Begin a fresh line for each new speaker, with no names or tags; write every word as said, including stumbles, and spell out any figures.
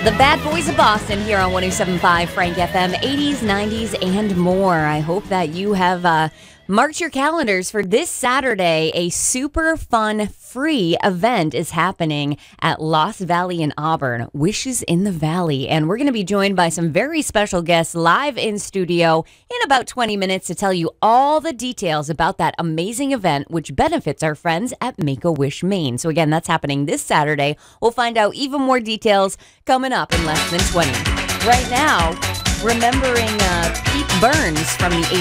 The Bad Boys of Boston here on one oh seven point five Frank F M, eighties, nineties, and more. I hope that you have uh, marked your calendars for this Saturday. A super fun, free event is happening at Lost Valley in Auburn, Wishes in the Valley. And we're going to be joined by some very special guests live in studio in about twenty minutes to tell you all the details about that amazing event, which benefits our friends at Make-A-Wish Maine. So again, that's happening this Saturday. We'll find out even more details coming up in less than twenty. Right now, remembering uh, Pete Burns from the